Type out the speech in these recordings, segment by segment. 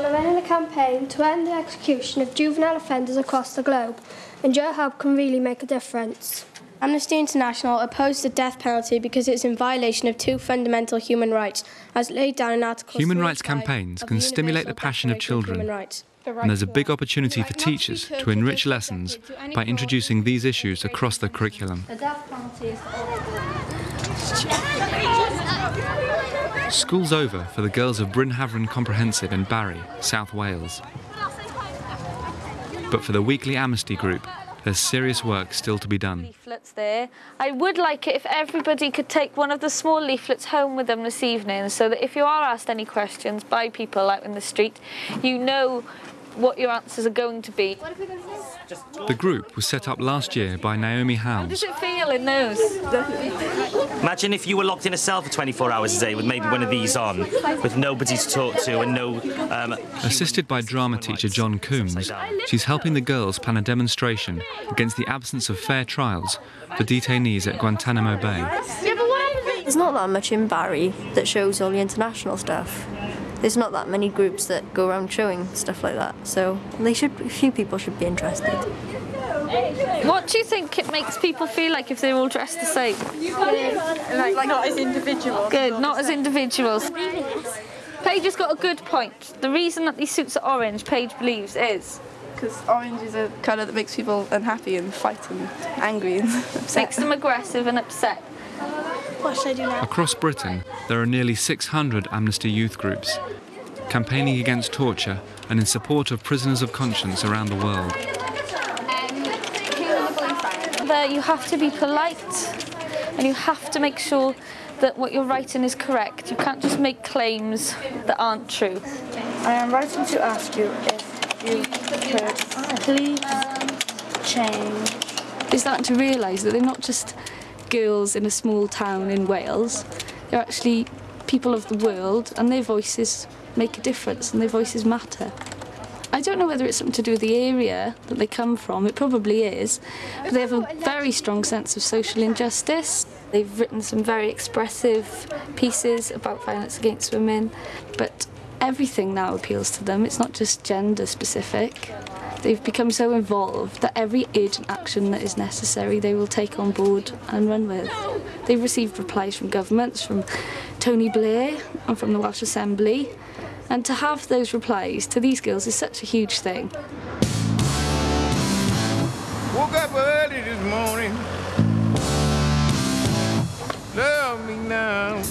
are running a campaign to end the execution of juvenile offenders across the globe, and your help can really make a difference. Amnesty International opposes the death penalty because it's in violation of two fundamental human rights, as laid down in Article 3 Human rights campaigns can stimulate the passion of children, and there's a big opportunity for teachers to enrich lessons by introducing these issues across the curriculum. School's over for the girls of Bryn Hafren Comprehensive in Barry, South Wales. But for the weekly Amnesty group, there's serious work still to be done. Leaflets there. I would like it if everybody could take one of the small leaflets home with them this evening, so that if you are asked any questions by people out in the street, you know what your answers are going to be. The group was set up last year by Naomi How does Howes. it feel in those? Imagine if you were locked in a cell for 24 hours a day with maybe one of these on, with nobody to talk to and no... Assisted by drama teacher John Coombs, she's helping the girls plan a demonstration against the absence of fair trials for detainees at Guantanamo Bay. There's not that much in Barry that shows all the international stuff. There's not that many groups that go around showing stuff like that, so a few people should be interested. What do you think it makes people feel like if they're all dressed the same? Like not as individuals. Good, not as individuals. Paige has got a good point. The reason that these suits are orange, Paige believes, is... Because orange is a colour that makes people unhappy and fight and angry and upset. Makes them aggressive and upset. What should I do now? Across Britain, there are nearly 600 Amnesty youth groups, campaigning against torture and in support of prisoners of conscience around the world. You have to be polite, and you have to make sure that what you're writing is correct. You can't just make claims that aren't true. I am writing to ask you if you could please change. Is that to realise that they're not just girls in a small town in Wales, they're actually people of the world, and their voices make a difference and their voices matter. I don't know whether it's something to do with the area that they come from, it probably is, but they have a very strong sense of social injustice. They've written some very expressive pieces about violence against women, but everything now appeals to them. It's not just gender specific. They've become so involved that every urgent action that is necessary they will take on board and run with. They've received replies from governments, from Tony Blair and from the Welsh Assembly, and to have those replies to these girls is such a huge thing. Woke up early this morning. Love me now.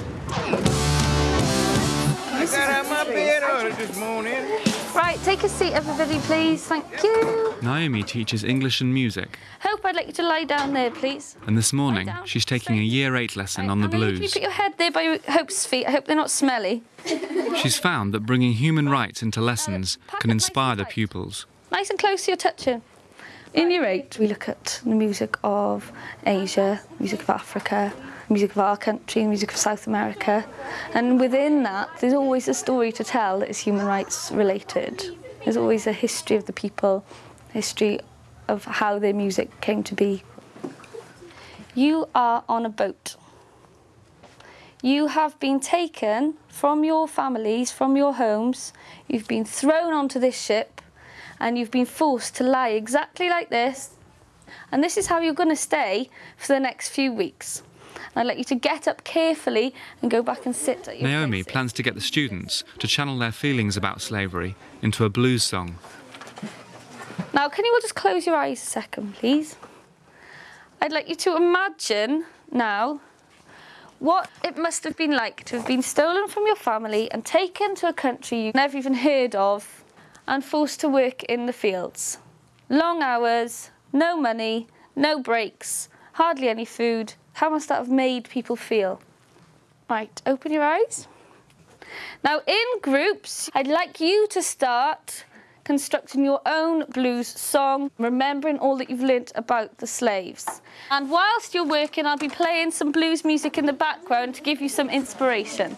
I got out my bed early this morning. Right, take a seat, everybody, please. Thank you. Naomi teaches English and music, Hope, I'd like you to lie down there, please. and this morning she's taking a Year 8 lesson on the If you blues. put your head there by Hope's feet, I hope they're not smelly. She's found that bringing human rights into lessons can inspire the pupils. Nice and close to your touching. In Year 8, we look at the music of Asia, music of Africa, music of our country, music of South America. And within that, there's always a story to tell that is human rights related. There's always a history of the people, history of how their music came to be. You are on a boat. You have been taken from your families, from your homes. You've been thrown onto this ship and you've been forced to lie exactly like this. And this is how you're going to stay for the next few weeks. I'd like you to get up carefully and go back and sit at your Naomi places. plans to get the students to channel their feelings about slavery into a blues song. Now, can you all just close your eyes a second, please? I'd like you to imagine now what it must have been like to have been stolen from your family and taken to a country you've never even heard of and forced to work in the fields. Long hours, no money, no breaks, hardly any food. How must that have made people feel? Right, open your eyes. Now, in groups, I'd like you to start constructing your own blues song, remembering all that you've learnt about the slaves. And whilst you're working, I'll be playing some blues music in the background to give you some inspiration.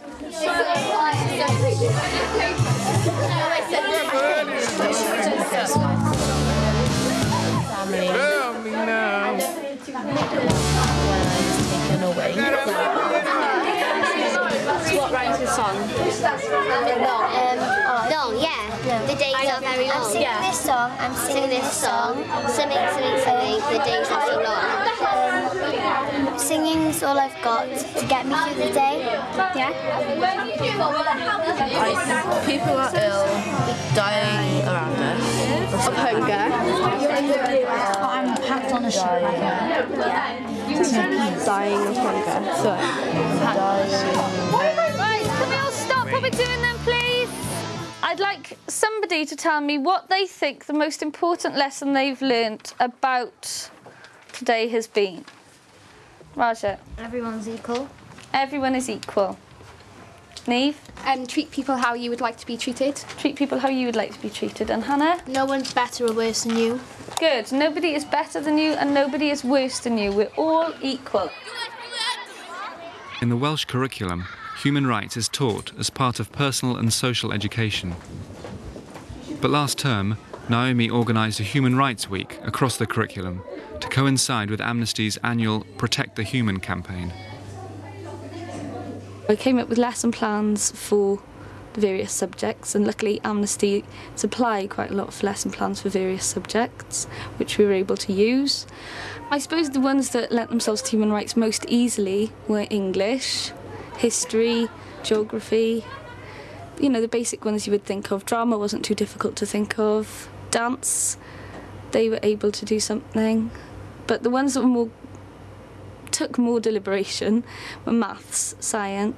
Love me now. What rhymes with song? long, yeah. The days are very long. I'm singing this song. I'm Singing this song. Something. The days are so long. Singing's all I've got to get me through the day. Yeah. I think people are ill, dying around us. Of hunger. I'm packed on a ship right now. Dying of hunger. So, Right, can we all stop what we're doing then, please? I'd like somebody to tell me what they think the most important lesson they've learnt about today has been. Raja. Everyone's equal. Everyone is equal. Neve? Treat people how you would like to be treated. Treat people how you would like to be treated. And Hannah? No one's better or worse than you. Good. Nobody is better than you and nobody is worse than you. We're all equal. In the Welsh curriculum, human rights is taught as part of personal and social education. But last term, Naomi organised a Human Rights Week across the curriculum to coincide with Amnesty's annual Protect the Human campaign. I came up with lesson plans for the various subjects, and luckily Amnesty supply quite a lot of lesson plans for various subjects, which we were able to use. I suppose the ones that lent themselves to human rights most easily were English, history, geography, you know, the basic ones you would think of. Drama wasn't too difficult to think of. Dance, they were able to do something. But the ones that were took more deliberation were maths, science,